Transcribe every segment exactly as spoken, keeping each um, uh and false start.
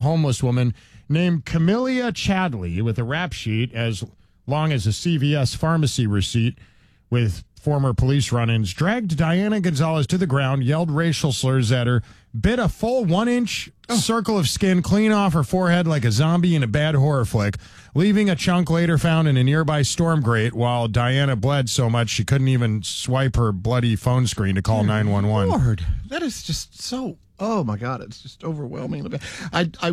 homeless woman named Camelia Chadley with a rap sheet as long as a C V S pharmacy receipt with former police run-ins, dragged Diana Gonzalez to the ground, yelled racial slurs at her, bit a full one-inch oh. circle of skin clean off her forehead like a zombie in a bad horror flick, leaving a chunk later found in a nearby storm grate while Diana bled so much she couldn't even swipe her bloody phone screen to call nine one one. Lord, that is just so... Oh, my God, it's just overwhelming. I, I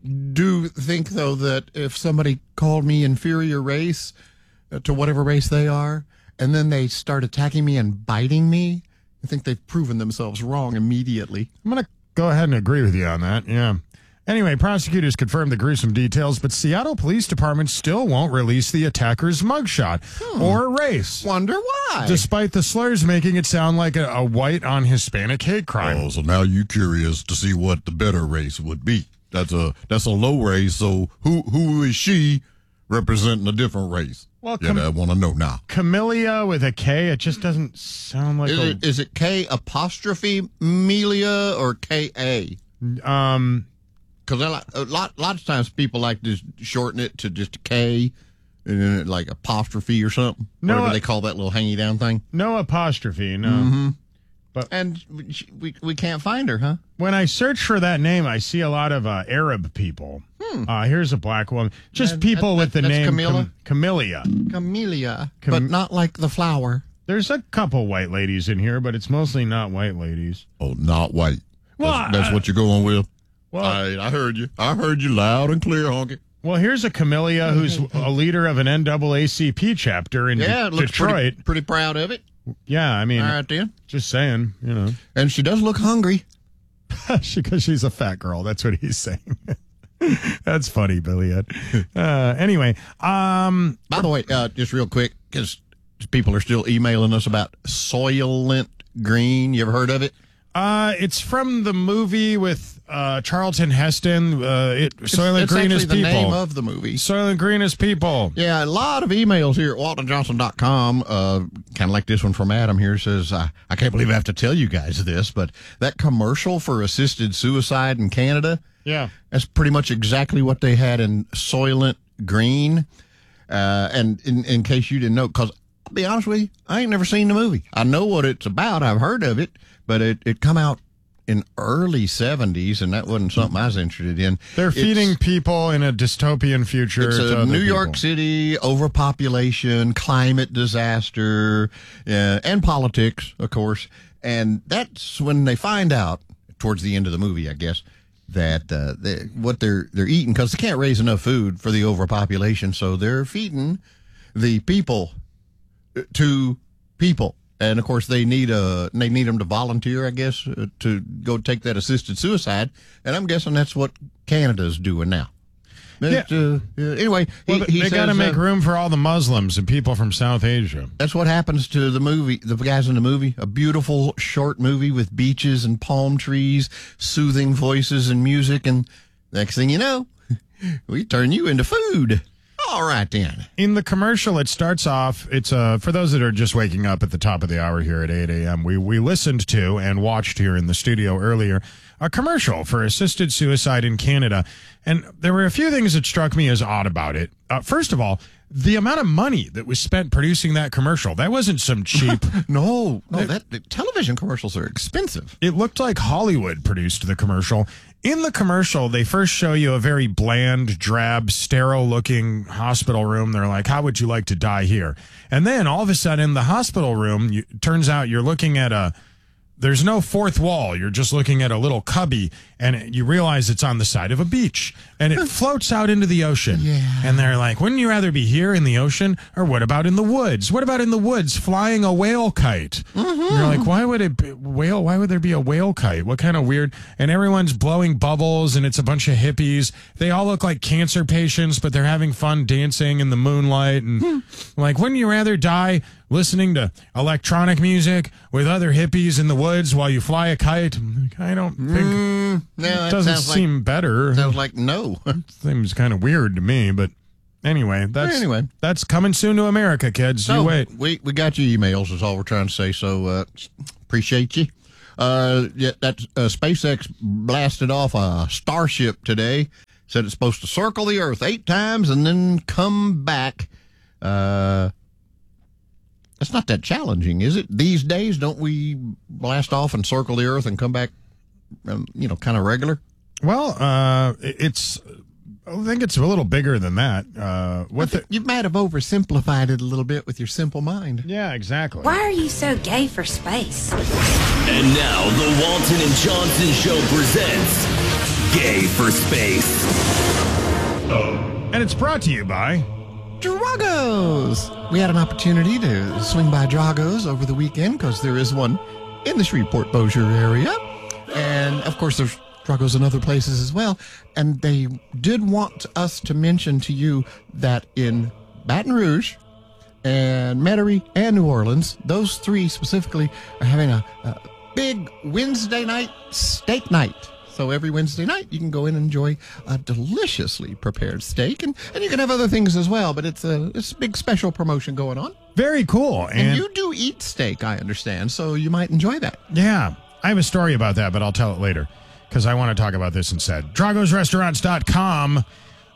do think, though, that if somebody called me inferior race uh, to whatever race they are, and then they start attacking me and biting me, I think they've proven themselves wrong immediately. I'm going to go ahead and agree with you on that, yeah. Anyway, prosecutors confirmed the gruesome details, but Seattle Police Department still won't release the attacker's mugshot hmm. or race. Wonder why. Despite the slurs making it sound like a, a white on Hispanic hate crime. Oh, so now you're curious to see what the better race would be. That's a that's a low race, so who who is she representing a different race? Well, yeah, I want to know now. Camellia with a K, it just doesn't sound like is a... It, is it K apostrophe Melia or K A? Um... Because a lot, lots of times people like to shorten it to just a K, and then it, like apostrophe or something. No, whatever they call that little hangy down thing. No apostrophe, no. Mm-hmm. But and we we can't find her, huh? When I search for that name, I see a lot of uh, Arab people. Hmm. Uh, here's a black woman. Just that, people that, with the that's name Camilla? Cam- Camellia. Camellia, Cam- but not like the flower. There's a couple white ladies in here, but it's mostly not white ladies. Oh, not white. Well, that's, that's I, what you're going with? Well, I, I heard you. I heard you loud and clear, honky. Well, here's a Camellia who's a leader of an N double A C P chapter in yeah, De- looks Detroit. Pretty, pretty proud of it. Yeah, I mean, all right, then. Just saying, you know. And she does look hungry. Because she's a fat girl. That's what he's saying. That's funny, Billy. Uh, anyway. Um, By the way, uh, just real quick, because people are still emailing us about Soylent Green. You ever heard of it? Uh, it's from the movie with uh, Charlton Heston. Uh, it Soylent it's Green is the people. Name of the movie. Soylent Green is people. Yeah, a lot of emails here at walton johnson dot com. Uh, kind of like this one from Adam here says, uh, I can't believe I have to tell you guys this, but that commercial for assisted suicide in Canada. Yeah, that's pretty much exactly what they had in Soylent Green. Uh, and in, in case you didn't know, because I'll be honest with you, I ain't never seen the movie. I know what it's about. I've heard of it. But it, it come out in early seventies, and that wasn't something I was interested in. They're feeding it's, people in a dystopian future. It's a New York people. City, overpopulation, climate disaster, uh, and politics, of course. And that's when they find out, towards the end of the movie, I guess, that uh, they, what they're they're eating, because they can't raise enough food for the overpopulation, so they're feeding the people to people. And, of course, they need a, they need them to volunteer, I guess, uh, to go take that assisted suicide. And I'm guessing that's what Canada's doing now. But, yeah. uh, uh, anyway, well, he, he they got to make uh, room for all the Muslims and people from South Asia. That's what happens to the movie, the guys in the movie. A beautiful, short movie with beaches and palm trees, soothing voices and music. And next thing you know, we turn you into food. All right, then. In the commercial, it starts off, it's uh, for those that are just waking up at the top of the hour here at eight a.m., we, we listened to and watched here in the studio earlier a commercial for assisted suicide in Canada. And there were a few things that struck me as odd about it. Uh, first of all, the amount of money that was spent producing that commercial, that wasn't some cheap. no, no, that the television commercials are expensive. It looked like Hollywood produced the commercial. In the commercial, they first show you a very bland, drab, sterile-looking hospital room. They're like, how would you like to die here? And then all of a sudden, the hospital room, you, turns out you're looking at a, there's no fourth wall. You're just looking at a little cubby, and you realize it's on the side of a beach. And it floats out into the ocean. Yeah. And they're like, wouldn't you rather be here in the ocean? Or what about in the woods? What about in the woods flying a whale kite? Mm-hmm. And you're like, why would it be whale? Why would there be a whale kite? What kind of weird? And everyone's blowing bubbles, and it's a bunch of hippies. They all look like cancer patients, but they're having fun dancing in the moonlight. And hmm. like, wouldn't you rather die listening to electronic music with other hippies in the woods while you fly a kite? Like, I don't think mm, no, it doesn't seem like, better. Sounds like no. Seems kind of weird to me, but anyway, that's anyway. that's coming soon to America, kids. So, you wait. We we got your emails. Is all we're trying to say. So uh, appreciate you. Uh, yeah, that uh, SpaceX blasted off a Starship today, said it's supposed to circle the Earth eight times and then come back. Uh, that's not that challenging, is it? These days, don't we blast off and circle the Earth and come back, um, you know, kind of regular? Well, uh, it's... I think it's a little bigger than that. Uh, what the, you might have oversimplified it a little bit with your simple mind. Yeah, exactly. Why are you so gay for space? And now the Walton and Johnson Show presents Gay for Space. And it's brought to you by Drago's. We had an opportunity to swing by Drago's over the weekend because there is one in the Shreveport Bossier area. And, of course, there's Drago's in other places as well. And they did want us to mention to you that in Baton Rouge and Metairie and New Orleans, those three specifically are having a, a big Wednesday night steak night. So every Wednesday night, you can go in and enjoy a deliciously prepared steak. And, and you can have other things as well, but it's a, it's a big special promotion going on. Very cool. And, and you do eat steak, I understand, so you might enjoy that. Yeah. I have a story about that, but I'll tell it later, because I want to talk about this instead. Dragos Restaurants dot com.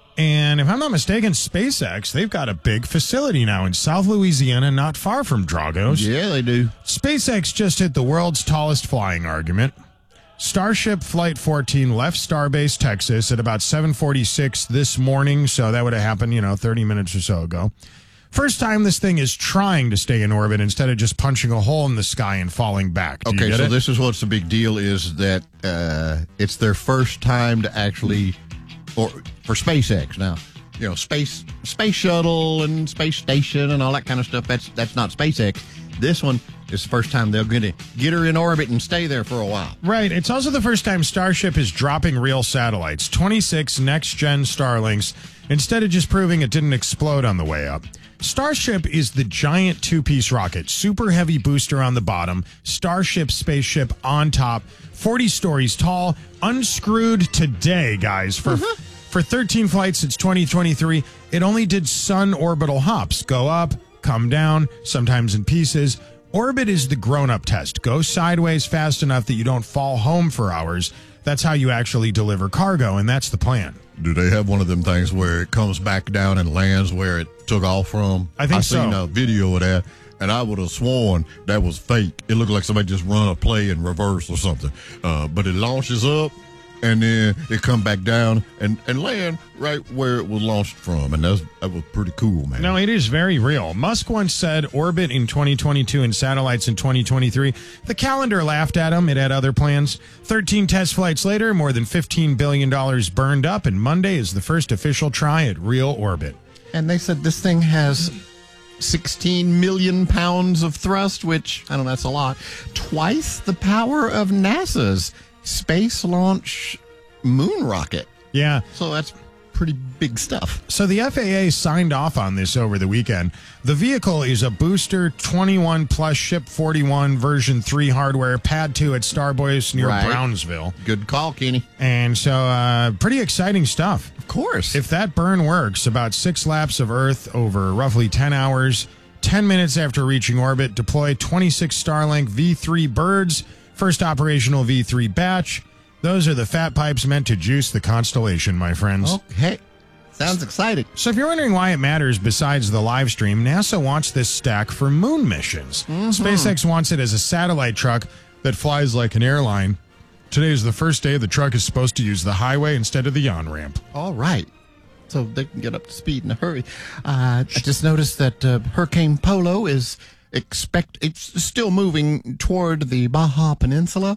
And if I'm not mistaken, SpaceX, they've got a big facility now in South Louisiana, not far from Dragos. Yeah, they do. SpaceX just hit the world's tallest flying argument. Starship Flight fourteen left Starbase, Texas at about seven forty-six this morning, so that would have happened, you know, thirty minutes or so ago. First time this thing is trying to stay in orbit instead of just punching a hole in the sky and falling back. Do okay, you get so it? this is what's the big deal is that uh, it's their first time to actually, or for SpaceX now, you know, space space shuttle and space station and all that kind of stuff. That's that's not SpaceX. This one is the first time they're going to get her in orbit and stay there for a while. Right. It's also the first time Starship is dropping real satellites, twenty-six next-gen Starlinks, instead of just proving it didn't explode on the way up. Starship is the giant two-piece rocket, super heavy booster on the bottom, Starship spaceship on top, forty stories tall, unscrewed today, guys. For mm-hmm. for thirteen flights since twenty twenty-three, it only did sun orbital hops. Go up, come down, sometimes in pieces. Orbit is the grown-up test. Go sideways fast enough that you don't fall home for hours. That's how you actually deliver cargo, and that's the plan. Do they have one of them things where it comes back down and lands where it took off from? I think I so. seen a video of that, and I would have sworn that was fake. It looked like somebody just run a play in reverse or something. Uh, but it launches up, and then it come back down and, and land right where it was launched from. And that's, that was pretty cool, man. No, it is very real. Musk once said orbit in twenty twenty-two and satellites in twenty twenty-three. The calendar laughed at him. It had other plans. thirteen test flights later, more than fifteen billion dollars burned up, and Monday is the first official try at real orbit. And they said this thing has sixteen million pounds of thrust, which, I don't know, that's a lot. Twice the power of NASA's Space Launch Moon rocket. Yeah. So that's pretty big stuff. So the F A A signed off on this over the weekend. The vehicle is a booster twenty-one plus Ship forty-one version three hardware, pad two at Starboys near Right. Brownsville. Good call, Kenny. And so uh, pretty exciting stuff. Of course. If that burn works, about six laps of Earth over roughly ten hours, ten minutes after reaching orbit, deploy twenty-six Starlink V three birds, first operational V three batch. Those are the fat pipes meant to juice the constellation, my friends. Okay. Sounds exciting. So if you're wondering why it matters besides the live stream, NASA wants this stack for moon missions. Mm-hmm. SpaceX wants it as a satellite truck that flies like an airline. Today is the first day the truck is supposed to use the highway instead of the on-ramp. All right. So they can get up to speed in a hurry. Uh, I just noticed that uh, Hurricane Polo is expect it's still moving toward the Baja Peninsula.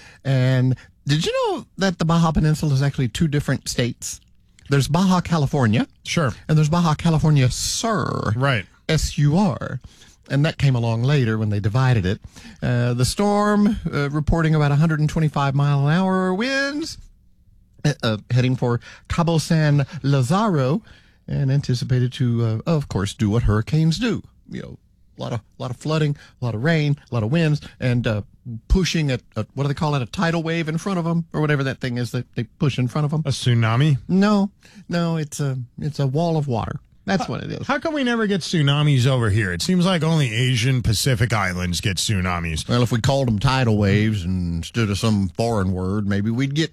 And did you know that the Baja Peninsula is actually two different states? There's Baja California. Sure. And there's Baja California Sur. Right. S U R. And that came along later when they divided it. Uh, the storm uh, reporting about one hundred twenty-five mile an hour winds, uh, uh, heading for Cabo San Lazaro, and anticipated to, uh, of course, do what hurricanes do. You know, a lot of, lot of flooding, a lot of rain, a lot of winds, and uh, pushing a, a, what do they call it, a tidal wave in front of them, or whatever that thing is that they push in front of them. A tsunami? No, no, it's a, it's a wall of water. That's what it is. How come we never get tsunamis over here? It seems like only Asian Pacific islands get tsunamis. Well, if we called them tidal waves and instead of some foreign word, maybe we'd get more.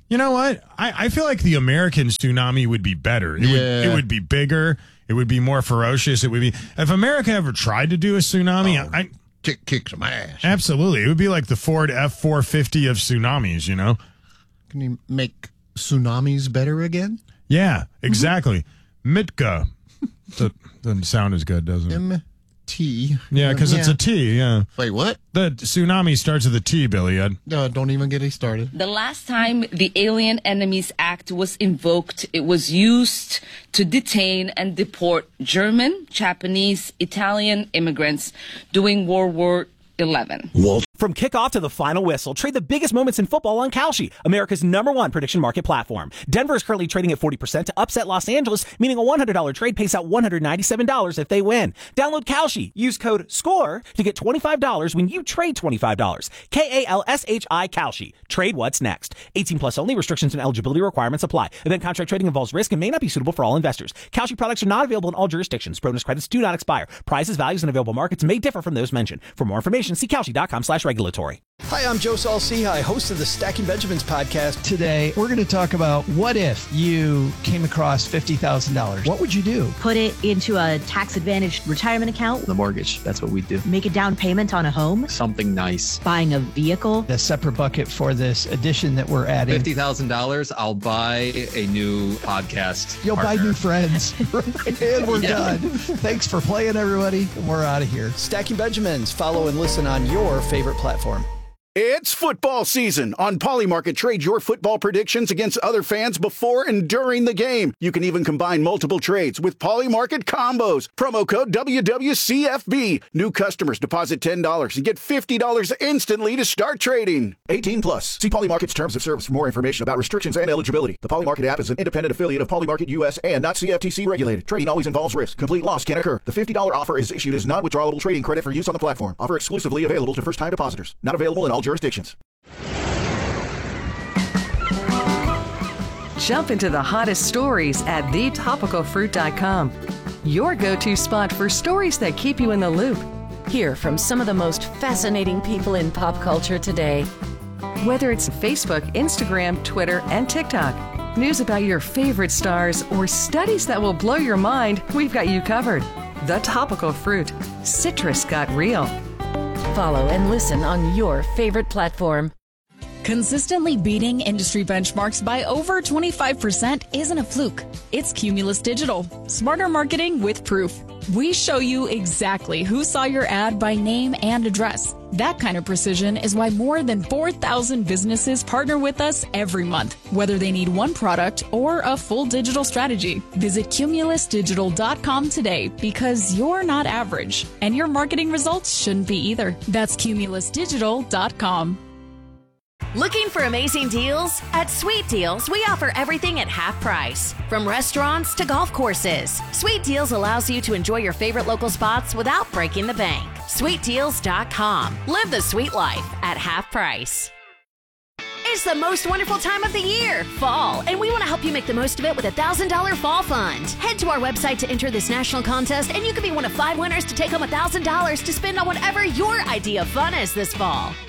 You know what? I, I feel like the American tsunami would be better. It, Yeah. would, it would be bigger. It would be more ferocious. It would be. If America ever tried to do a tsunami, Oh. I Kick, kick some ass. absolutely. It would be like the Ford F four fifty of tsunamis, you know? Can you make tsunamis better again? Yeah, exactly. Mitka. That doesn't sound as good, doesn't it? M T. Yeah, because it's a T, yeah. Wait, what? The tsunami starts with a T, Billy Ed. No, don't even get it started. The last time the Alien Enemies Act was invoked, it was used to detain and deport German, Japanese, Italian immigrants during World War Eleven. From kickoff to the final whistle, trade the biggest moments in football on Kalshi, America's number one prediction market platform. Denver is currently trading at forty percent to upset Los Angeles, meaning a one hundred dollars trade pays out one hundred ninety-seven dollars if they win. Download Kalshi. Use code SCORE to get twenty-five dollars when you trade twenty-five dollars. K A L S H I Kalshi. Trade what's next. eighteen plus only. Restrictions and eligibility requirements apply. Event contract trading involves risk and may not be suitable for all investors. Kalshi products are not available in all jurisdictions. Bonus credits do not expire. Prices, values, and available markets may differ from those mentioned. For more information, see Kalshi.com slash regulatory. Hi, I'm Joe Saul-Sehy, host of the Stacking Benjamins podcast. Today, we're going to talk about what if you came across fifty thousand dollars? What would you do? Put it into a tax-advantaged retirement account. The mortgage, that's what we do. Make a down payment on a home. Something nice. Buying a vehicle. A separate bucket for this addition that we're adding. fifty thousand dollars, I'll buy a new podcast. You'll partner. buy new friends. And we're done. Thanks for playing, everybody. We're out of here. Stacking Benjamins. Follow and listen on your favorite platform. It's football season. On Polymarket, trade your football predictions against other fans before and during the game. You can even combine multiple trades with Polymarket combos. Promo code W W C F B. New customers deposit ten dollars and get fifty dollars instantly to start trading. eighteen plus. See Polymarket's terms of service for more information about restrictions and eligibility. The Polymarket app is an independent affiliate of Polymarket U S and not C F T C regulated. Trading always involves risk. Complete loss can occur. The fifty dollars offer is issued as non-withdrawable trading credit for use on the platform. Offer exclusively available to first-time depositors. Not available in all jurisdictions. Jump into the hottest stories at the topical fruit dot com. Your go-to spot for stories that keep you in the loop. Hear from some of the most fascinating people in pop culture today. Whether it's Facebook, Instagram, Twitter, and TikTok, news about your favorite stars, or studies that will blow your mind, we've got you covered. The Topical Fruit. Citrus got real. Follow and listen on your favorite platform. Consistently beating industry benchmarks by over twenty-five percent isn't a fluke. It's Cumulus Digital. Smarter marketing with proof. We show you exactly who saw your ad by name and address. That kind of precision is why more than four thousand businesses partner with us every month, whether they need one product or a full digital strategy. Visit cumulus digital dot com today because you're not average, and your marketing results shouldn't be either. That's cumulus digital dot com. Looking for amazing deals? At Sweet Deals, we offer everything at half price. From restaurants to golf courses, Sweet Deals allows you to enjoy your favorite local spots without breaking the bank. sweet deals dot com. Live the sweet life at half price. It's the most wonderful time of the year, fall, and we want to help you make the most of it with a one thousand dollars Fall Fund. Head to our website to enter this national contest, and you could be one of five winners to take home one thousand dollars to spend on whatever your idea of fun is this fall.